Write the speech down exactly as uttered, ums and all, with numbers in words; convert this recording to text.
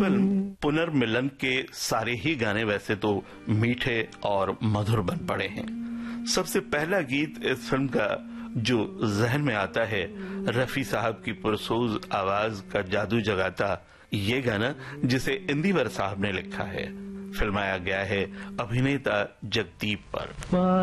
Film पुनर्मिलन के सारे ही गाने वैसे तो मीठे और मधुर बन पड़े हैं। सबसे पहला गीत इस फिल्म का जो जहन में आता है, रफी साहब की पुरसोज आवाज का जादू जगाता ये गाना, जिसे इंदिवर साहब ने लिखा है, फिल्माया गया है अभिनेता जगदीप पर।